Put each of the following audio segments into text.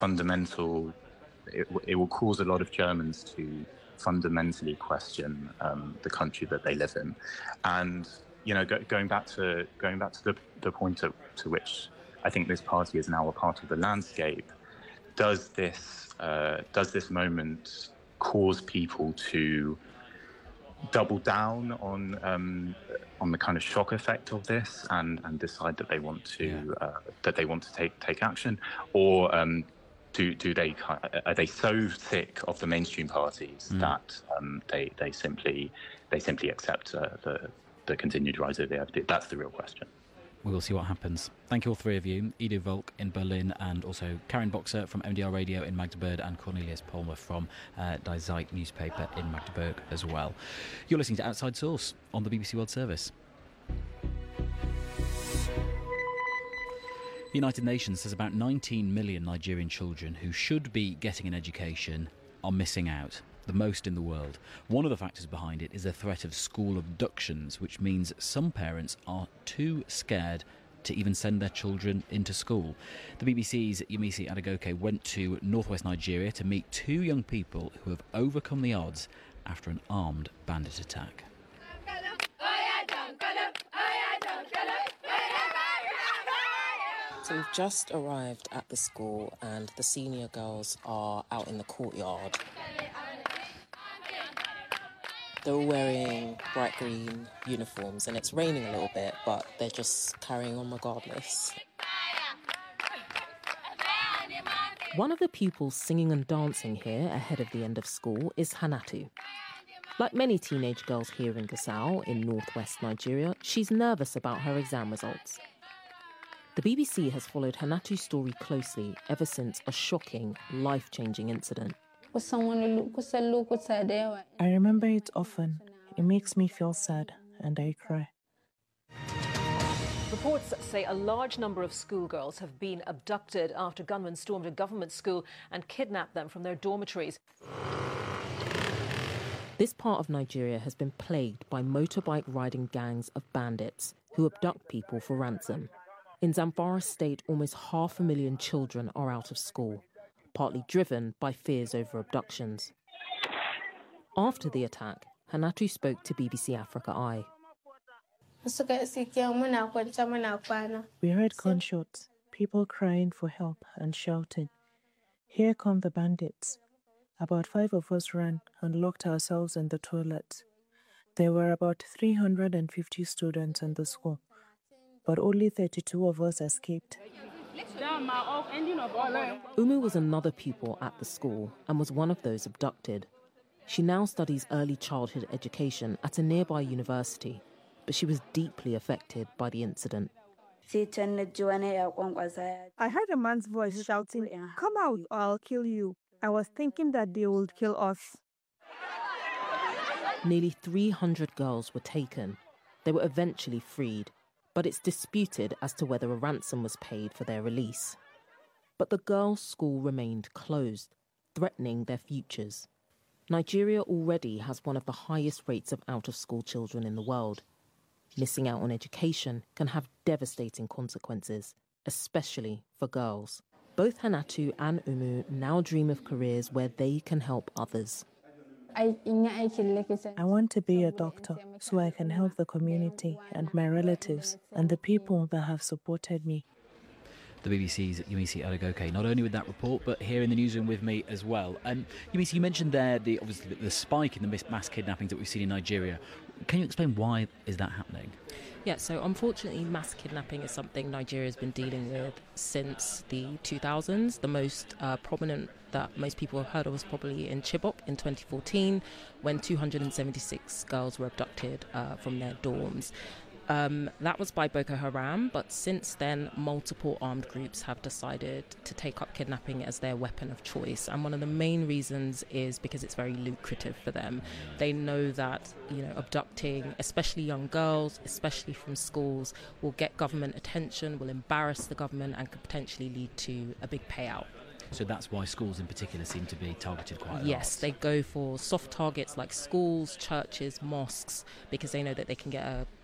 fundamental. It will cause a lot of Germans to fundamentally question the country that they live in, and going back to the point to which I think this party is now a part of the landscape. Does this moment cause people to double down on the kind of shock effect of this and decide that they want to take action, or are they so sick of the mainstream parties that they simply accept the continued rise of the AfD? That's the real question. We will see what happens. Thank you all three of you. Ido Volk in Berlin, and also Karin Boxer from MDR Radio in Magdeburg, and Cornelius Palmer from Die Zeit newspaper in Magdeburg as well. You're listening to Outside Source on the BBC World Service. The United Nations says about 19 million Nigerian children who should be getting an education are missing out, the most in the world. One of the factors behind it is the threat of school abductions, which means some parents are too scared to even send their children into school. The BBC's Yemisi Adegoke went to northwest Nigeria to meet two young people who have overcome the odds after an armed bandit attack. So we've just arrived at the school and the senior girls are out in the courtyard. They're all wearing bright green uniforms and it's raining a little bit, but they're just carrying on regardless. One of the pupils singing and dancing here ahead of the end of school is Hanatu. Like many teenage girls here in Gusau, in northwest Nigeria, she's nervous about her exam results. The BBC has followed Hanatu's story closely ever since a shocking, life-changing incident. I remember it often. It makes me feel sad and I cry. Reports say a large number of schoolgirls have been abducted after gunmen stormed a government school and kidnapped them from their dormitories. This part of Nigeria has been plagued by motorbike-riding gangs of bandits who abduct people for ransom. In Zamfara State, almost 500,000 children are out of school, partly driven by fears over abductions. After the attack, Hanatu spoke to BBC Africa Eye. We heard gunshots, people crying for help and shouting. Here come the bandits. About 5 of us ran and locked ourselves in the toilets. There were about 350 students in the school, but only 32 of us escaped. Umu was another pupil at the school and was one of those abducted. She now studies early childhood education at a nearby university, but she was deeply affected by the incident. I heard a man's voice shouting, "Come out or I'll kill you." I was thinking that they would kill us. Nearly 300 girls were taken. They were eventually freed, but it's disputed as to whether a ransom was paid for their release. But the girls' school remained closed, threatening their futures. Nigeria already has one of the highest rates of out-of-school children in the world. Missing out on education can have devastating consequences, especially for girls. Both Hanatu and Umu now dream of careers where they can help others. I want to be a doctor so I can help the community and my relatives and the people that have supported me. The BBC's Yemisi Adegoke, not only with that report, but here in the newsroom with me as well. Yemisi, you mentioned there obviously the spike in the mass kidnappings that we've seen in Nigeria. Can you explain why is that happening? Yeah, so unfortunately mass kidnapping is something Nigeria has been dealing with since the 2000s. The most prominent that most people have heard of was probably in Chibok in 2014, when 276 girls were abducted from their dorms. That was by Boko Haram, but since then, multiple armed groups have decided to take up kidnapping as their weapon of choice. And one of the main reasons is because it's very lucrative for them. They know that, abducting, especially young girls, especially from schools, will get government attention, will embarrass the government, and could potentially lead to a big payout. So that's why schools in particular seem to be targeted quite a lot. Yes, they go for soft targets like schools, churches, mosques, because they know that they can get a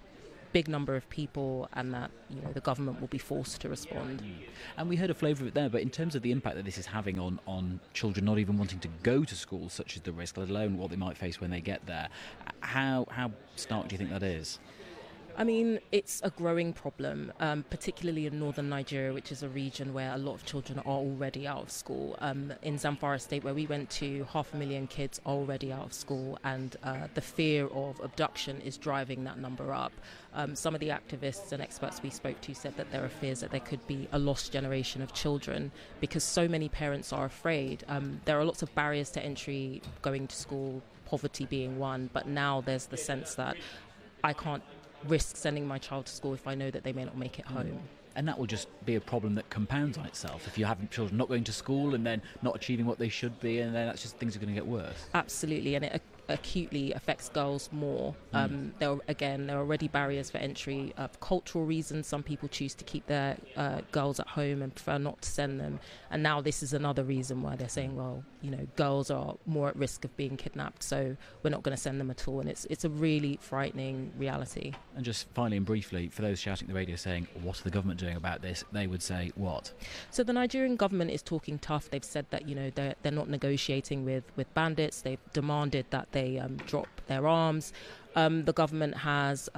big number of people, and that the government will be forced to respond. And we heard a flavour of it there, but in terms of the impact that this is having on children not even wanting to go to school, such as the risk, let alone what they might face when they get there, how stark do you think that is? I mean, it's a growing problem, particularly in northern Nigeria, which is a region where a lot of children are already out of school. In Zamfara State, where we went to, 500,000 kids are already out of school, and the fear of abduction is driving that number up. Some of the activists and experts we spoke to said that there are fears that there could be a lost generation of children because so many parents are afraid. There are lots of barriers to entry, going to school, poverty being one, but now there's the sense that I can't risk sending my child to school if I know that they may not make it home. And that will just be a problem that compounds on itself if you have children not going to school and then not achieving what they should be, and then that's just things are going to get worse. Absolutely, and it acutely affects girls more. There are already barriers for entry. For cultural reasons, some people choose to keep their girls at home and prefer not to send them. And now this is another reason why they're saying, well, girls are more at risk of being kidnapped, so we're not going to send them at all. And it's a really frightening reality. And just finally and briefly, for those shouting at the radio saying, what are the government doing about this? They would say what? So the Nigerian government is talking tough. They've said that, they're not negotiating with bandits. They've demanded that they drop their arms. The government has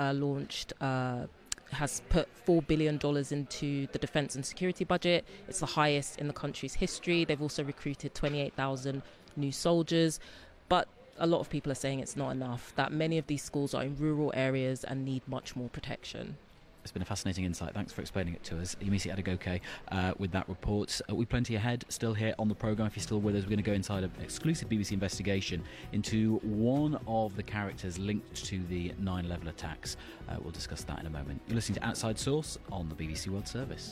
has put $4 billion into the defence and security budget. It's the highest in the country's history. They've also recruited 28,000 new soldiers. But a lot of people are saying it's not enough, that many of these schools are in rural areas and need much more protection. It's been a fascinating insight. Thanks for explaining it to us. Yemisi Adegoke with that report. We've plenty ahead still here on the programme. If you're still with us, we're going to go inside an exclusive BBC investigation into one of the characters linked to the 9/11 attacks. We'll discuss that in a moment. You're listening to Outside Source on the BBC World Service.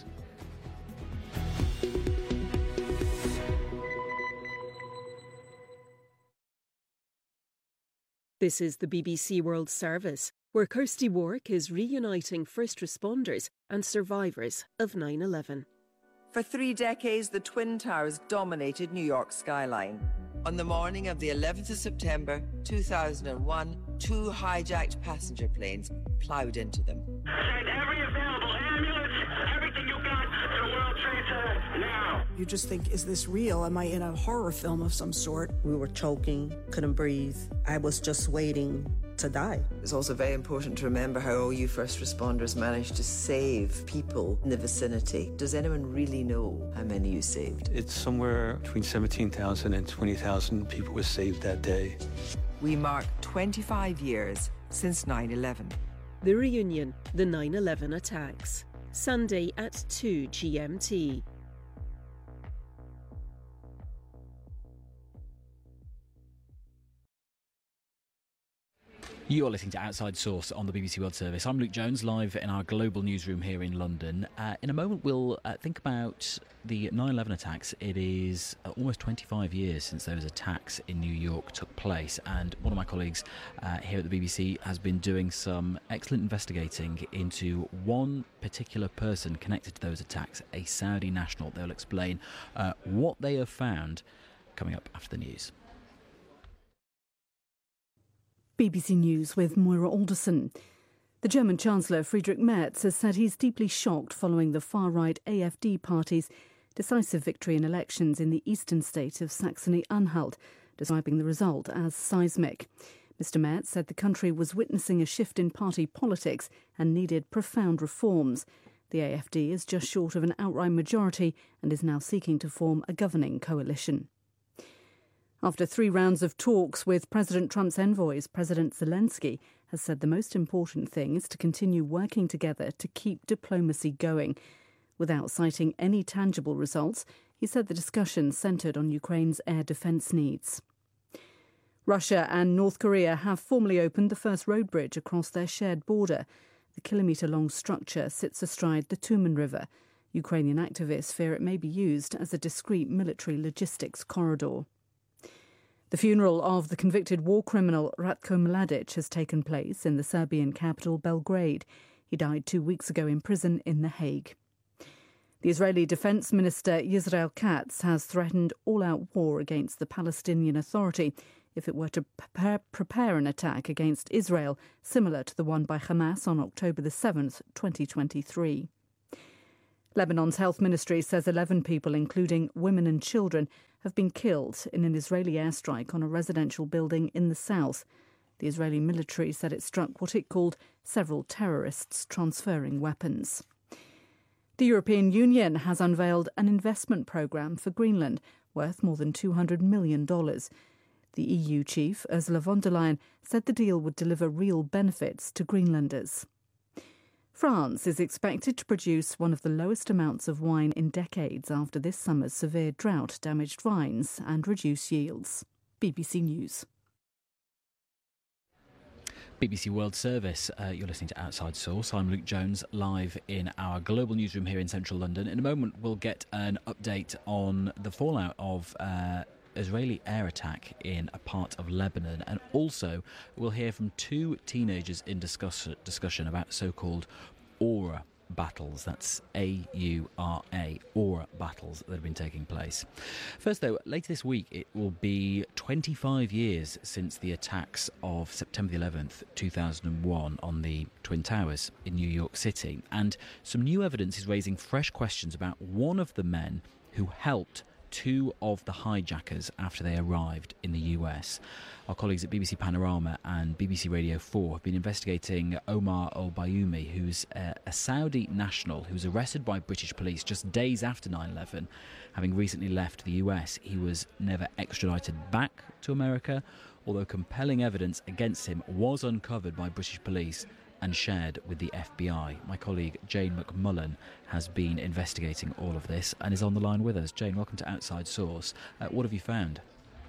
This is the BBC World Service, where Kirsty Warwick is reuniting first responders and survivors of 9/11. For 3 decades, the Twin Towers dominated New York's skyline. On the morning of the 11th of September 2001, 2 hijacked passenger planes ploughed into them. Send every available ambulance, everything you got to the World Trade Center now. You just think, is this real? Am I in a horror film of some sort? We were choking, couldn't breathe. I was just waiting to die. It's also very important to remember how all you first responders managed to save people in the vicinity. Does anyone really know how many you saved? It's somewhere between 17,000 and 20,000 people were saved that day. We mark 25 years since 9/11. The reunion, the 9/11 attacks. Sunday at 2 GMT. You are listening to Outside Source on the BBC World Service. I'm Luke Jones, live in our global newsroom here in London. In a moment, we'll think about the 9/11 attacks. It is almost 25 years since those attacks in New York took place, and one of my colleagues here at the BBC has been doing some excellent investigating into one particular person connected to those attacks, a Saudi national. They'll explain what they have found coming up after the news. BBC News with Moira Alderson. The German Chancellor Friedrich Merz has said he's deeply shocked following the far-right AfD party's decisive victory in elections in the eastern state of Saxony-Anhalt, describing the result as seismic. Mr Merz said the country was witnessing a shift in party politics and needed profound reforms. The AfD is just short of an outright majority and is now seeking to form a governing coalition. After 3 rounds of talks with President Trump's envoys, President Zelensky has said the most important thing is to continue working together to keep diplomacy going. Without citing any tangible results, he said the discussions centred on Ukraine's air defence needs. Russia and North Korea have formally opened the first road bridge across their shared border. The kilometre-long structure sits astride the Tumen River. Ukrainian activists fear it may be used as a discreet military logistics corridor. The funeral of the convicted war criminal Ratko Mladic has taken place in the Serbian capital Belgrade. He died 2 weeks ago in prison in The Hague. The Israeli Defence Minister Yisrael Katz has threatened all-out war against the Palestinian Authority. if it were to prepare an attack against Israel, similar to the one by Hamas on October the 7th, 2023. Lebanon's health ministry says 11 people, including women and children, have been killed in an Israeli airstrike on a residential building in the south. The Israeli military said it struck what it called several terrorists transferring weapons. The European Union has unveiled an investment programme for Greenland worth more than $200 million. The EU chief, Ursula von der Leyen, said the deal would deliver real benefits to Greenlanders. France is expected to produce one of the lowest amounts of wine in decades after this summer's severe drought damaged vines and reduced yields. BBC News. BBC World Service, you're listening to Outside Source. I'm Luke Jones, live in our global newsroom here in central London. In a moment, we'll get an update on the fallout of Israeli air attack in a part of Lebanon, and also we'll hear from two teenagers in discussion about so-called Aura battles. That's A-U-R-A, Aura battles that have been taking place. First, though, later this week it will be 25 years since the attacks of September the 11th, 2001 on the Twin Towers in New York City, and some new evidence is raising fresh questions about one of the men who helped two of the hijackers after they arrived in the US. Our colleagues at BBC Panorama and BBC Radio 4 have been investigating Omar al-Bayoumi, who's a Saudi national who was arrested by British police just days after 9/11. Having recently left the US, he was never extradited back to America, although compelling evidence against him was uncovered by British police and shared with the FBI. My colleague Jane McMullen has been investigating all of this and is on the line with us. Jane, welcome to Outside Source. What have you found?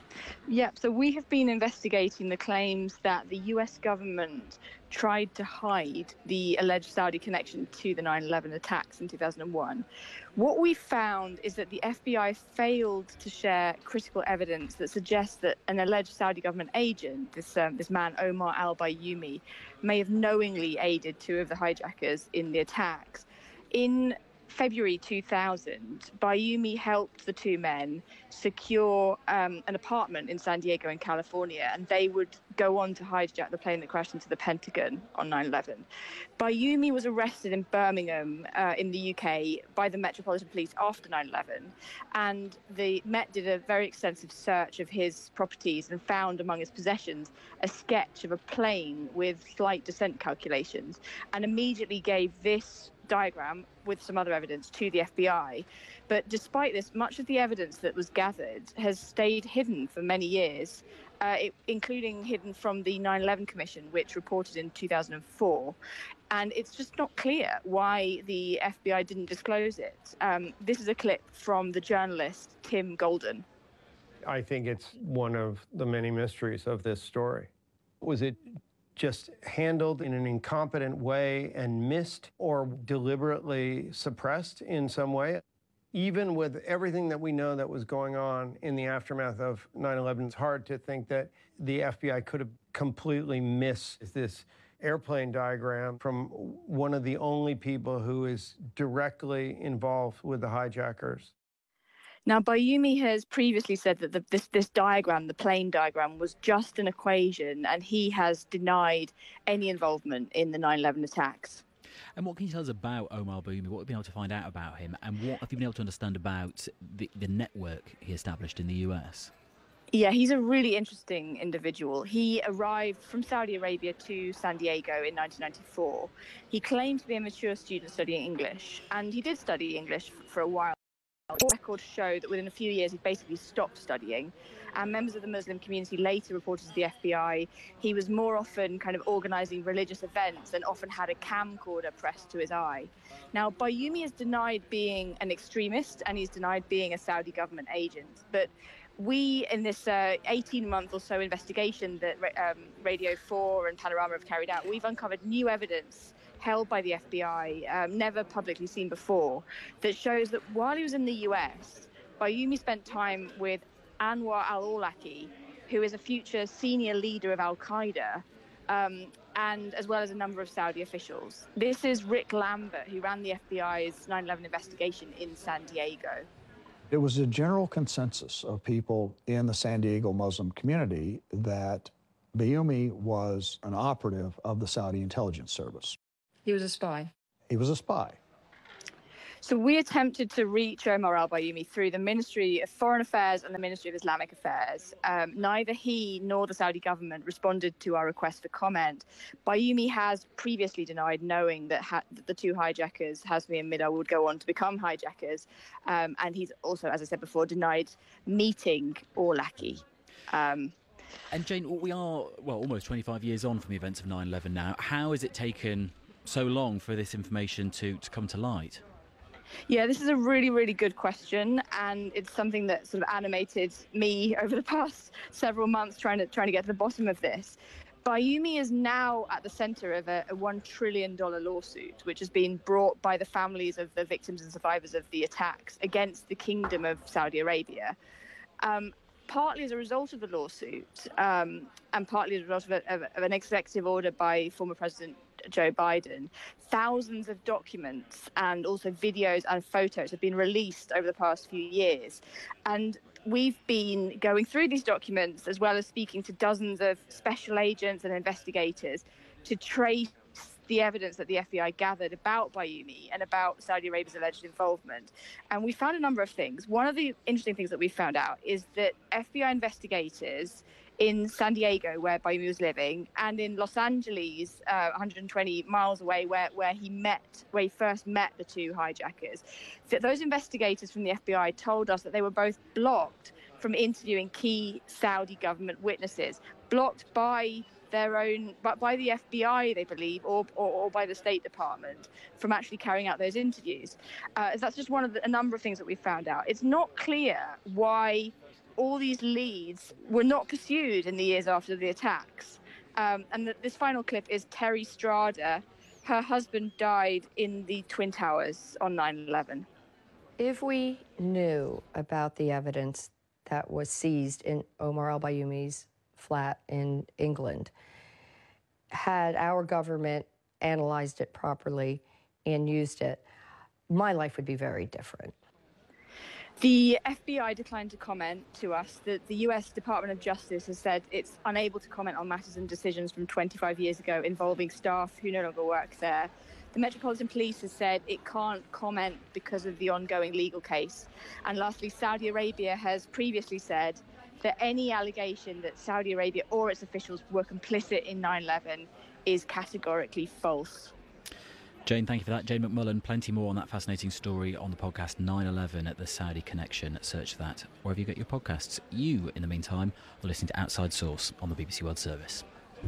Yep, so we have been investigating the claims that the US government tried to hide the alleged Saudi connection to the 9/11 attacks in 2001. What we found is that the FBI failed to share critical evidence that suggests that an alleged Saudi government agent, this man Omar al-Bayoumi, may have knowingly aided two of the hijackers in the attacks. In February 2000, Bayoumi helped the two men secure an apartment in San Diego in California, and they would go on to hijack the plane that crashed into the Pentagon on 9/11. Bayoumi was arrested in Birmingham in the UK by the Metropolitan Police after 9/11, and the Met did a very extensive search of his properties and found among his possessions a sketch of a plane with flight descent calculations, and immediately gave this diagram with some other evidence to the FBI. But despite this, much of the evidence that was gathered has stayed hidden for many years, including hidden from the 9/11 Commission, which reported in 2004. And it's just not clear why the FBI didn't disclose it. This is a clip from the journalist Tim Golden. I think it's one of the many mysteries of this story. Was it just handled in an incompetent way and missed or deliberately suppressed in some way? Even with everything that we know that was going on in the aftermath of 9/11, it's hard to think that the FBI could have completely missed this airplane diagram from one of the only people who is directly involved with the hijackers. Now, Bayoumi has previously said that this diagram, the plane diagram, was just an equation, and he has denied any involvement in the 9/11 attacks. And what can you tell us about Omar Bayoumi? What have you been able to find out about him? And what have you been able to understand about the network he established in the US? Yeah, he's a really interesting individual. He arrived from Saudi Arabia to San Diego in 1994. He claimed to be a mature student studying English, and he did study English for a while. Records show that within a few years he basically stopped studying, and members of the Muslim community later reported to the FBI he was more often kind of organising religious events and often had a camcorder pressed to his eye. Now, Bayoumi has denied being an extremist, and he's denied being a Saudi government agent, but we, in this 18-month or so investigation that Radio 4 and Panorama have carried out, we've uncovered new evidence held by the FBI, never publicly seen before, that shows that while he was in the US, Bayoumi spent time with Anwar al-Awlaki, who is a future senior leader of Al-Qaeda, and as well as a number of Saudi officials. This is Rick Lambert, who ran the FBI's 9/11 investigation in San Diego. It was a general consensus of people in the San Diego Muslim community that Bayoumi was an operative of the Saudi intelligence service. He was a spy. He was a spy. So we attempted to reach Omar al-Bayoumi through the Ministry of Foreign Affairs and the Ministry of Islamic Affairs. Neither he nor the Saudi government responded to our request for comment. Bayoumi has previously denied knowing that the two hijackers, Hazmi and Midar, would go on to become hijackers. And he's also, as I said before, denied meeting Awlaki. And Jane, we are, almost 25 years on from the events of 9/11 now. How has it taken so long for this information to come to light? Yeah, this is a really, really good question, and it's something that sort of animated me over the past several months trying to get to the bottom of this. Bayoumi is now at the center of a $1 trillion lawsuit, which has been brought by the families of the victims and survivors of the attacks against the Kingdom of Saudi Arabia. Partly as a result of the lawsuit, and partly as a result of an executive order by former President Joe Biden, thousands of documents and also videos and photos have been released over the past few years. And we've been going through these documents as well as speaking to dozens of special agents and investigators to trace the evidence that the FBI gathered about Bayoumi and about Saudi Arabia's alleged involvement. And we found a number of things. One of the interesting things that we found out is that FBI investigators in San Diego, where Bayoumi was living, and in Los Angeles, 120 miles away, where he first met the two hijackers, that those investigators from the FBI told us that they were both blocked from interviewing key Saudi government witnesses, blocked by by the FBI, they believe, or by the State Department from actually carrying out those interviews. That's just one of a number of things that we found out. It's not clear why all these leads were not pursued in the years after the attacks. And this final clip is Terry Strada. Her husband died in the Twin Towers on 9/11. If we knew about the evidence that was seized in Omar al-Bayoumi's flat in England, had our government analyzed it properly and used it, my life would be very different. The FBI declined to comment to us. The US Department of Justice has said it's unable to comment on matters and decisions from 25 years ago involving staff who no longer work there. The Metropolitan Police has said it can't comment because of the ongoing legal case. And lastly, Saudi Arabia has previously said that any allegation that Saudi Arabia or its officials were complicit in 9/11 is categorically false. Jane, thank you for that. Jane McMullen, plenty more on that fascinating story on the podcast 9/11 at the Saudi Connection. Search that wherever you get your podcasts. You, in the meantime, are listening to Outside Source on the BBC World Service.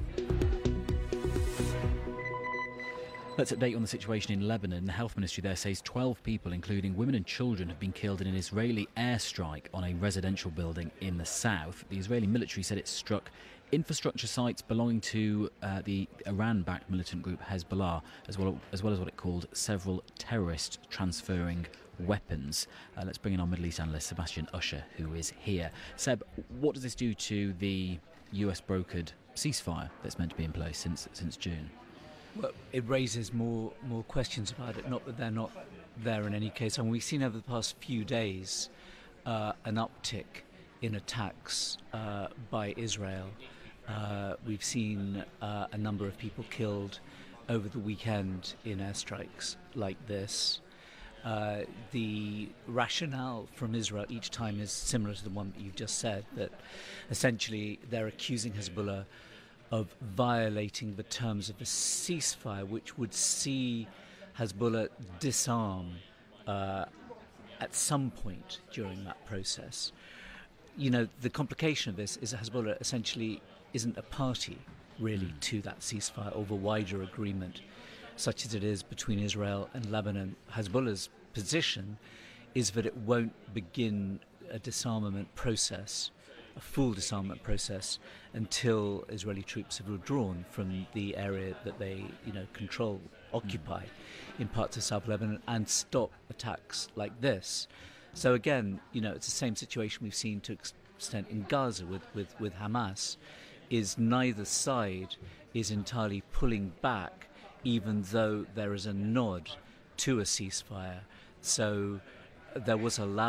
Let's update on the situation in Lebanon. The health ministry there says 12 people, including women and children, have been killed in an Israeli airstrike on a residential building in the south. The Israeli military said it struck infrastructure sites belonging to the Iran-backed militant group Hezbollah, as well as what it called several terrorists transferring weapons. Let's bring in our Middle East analyst, Sebastian Usher, who is here. Seb, what does this do to the US-brokered ceasefire that's meant to be in place since June? Well, it raises more questions about it, not that they're not there in any case. And we've seen over the past few days an uptick in attacks by Israel. We've seen a number of people killed over the weekend in airstrikes like this. The rationale from Israel each time is similar to the one that you've just said, that essentially they're accusing Hezbollah of violating the terms of the ceasefire, which would see Hezbollah disarm at some point during that process. You know, the complication of this is that Hezbollah essentially isn't a party, really, to that ceasefire or the wider agreement, such as it is between Israel and Lebanon. Hezbollah's position is that it won't begin a disarmament process, a full disarmament process, until Israeli troops have withdrawn from the area that they, control, occupy in parts of South Lebanon, and stop attacks like this. So again, it's the same situation we've seen to extent in Gaza with Hamas, is neither side is entirely pulling back, even though there is a nod to a ceasefire. So there was a lull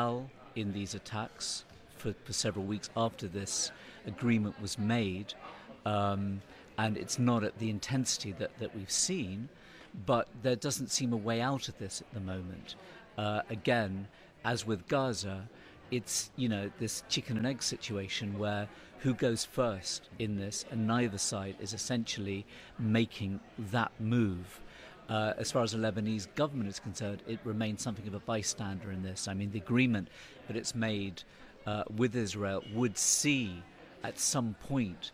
in these attacks for several weeks after this agreement was made, and it's not at the intensity that we've seen, but there doesn't seem a way out of this at the moment. Again, as with Gaza, it's, this chicken and egg situation where who goes first in this, and neither side is essentially making that move. As far as the Lebanese government is concerned, it remains something of a bystander in this. I mean, the agreement that it's made with Israel would see at some point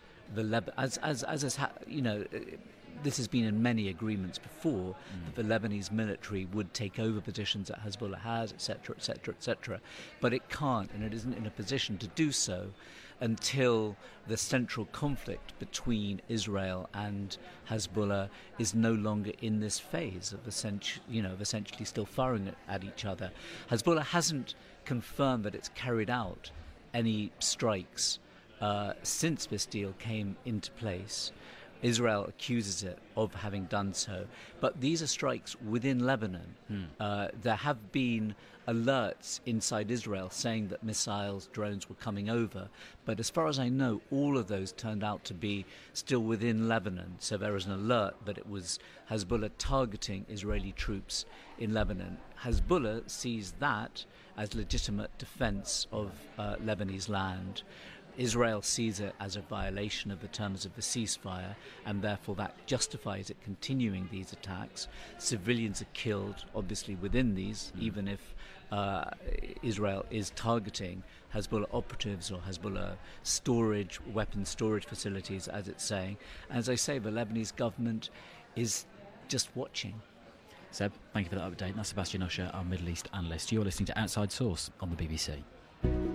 this has been in many agreements before, that the Lebanese military would take over positions that Hezbollah has, etc., etc., etc. But it can't, and it isn't in a position to do so until the central conflict between Israel and Hezbollah is no longer in this phase of essentially still firing at each other. Hezbollah hasn't confirmed that it's carried out any strikes since this deal came into place. Israel accuses it of having done so, but these are strikes within Lebanon. There have been alerts inside Israel saying that missiles, drones were coming over, but as far as I know, all of those turned out to be still within Lebanon. So there is an alert that it was Hezbollah targeting Israeli troops in Lebanon. Hezbollah sees that as legitimate defense of Lebanese land. Israel sees it as a violation of the terms of the ceasefire, and therefore that justifies it continuing these attacks. Civilians are killed, obviously, within these, even if Israel is targeting Hezbollah operatives or Hezbollah weapon storage facilities, as it's saying. And as I say, the Lebanese government is just watching. Seb, thank you for that update. That's Sebastian Usher, our Middle East analyst. You're listening to Outside Source on the BBC.